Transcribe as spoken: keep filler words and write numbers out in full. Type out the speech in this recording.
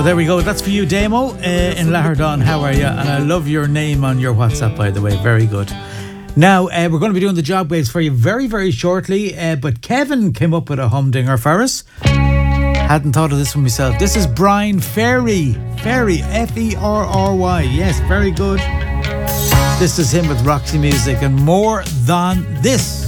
There we go. That's for you, Damo, uh, in Lahardon. How are you? And I love your name on your WhatsApp, by the way. Very good. Now, uh, we're going to be doing the job waves for you very, very shortly. Uh, but Kevin came up with a humdinger for us. Hadn't thought of this one myself. This is Brian Ferry. Ferry, F E R R Y. Yes, very good. This is him with Roxy Music and More Than This.